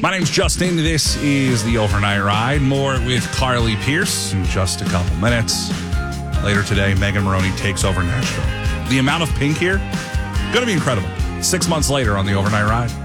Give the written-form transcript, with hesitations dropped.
My name's Justin. This is the Overnight Ride. More with Carly Pierce in just a couple minutes. Later today, Megan Maroney takes over Nashville. The amount of pink here, going to be incredible. 6 months later on the Overnight Ride.